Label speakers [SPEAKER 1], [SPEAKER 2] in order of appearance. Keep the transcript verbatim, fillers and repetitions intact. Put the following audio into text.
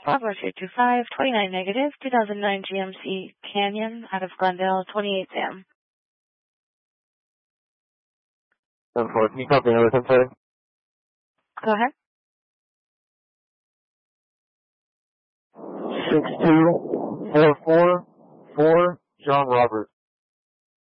[SPEAKER 1] Bravo two two five, twenty-nine negative, two thousand nine G M C Canyon out of Glendale, twenty-eight Sam.
[SPEAKER 2] seven four, can you copy another ten sorry?
[SPEAKER 1] Go ahead.
[SPEAKER 2] six two four four four, John Robert.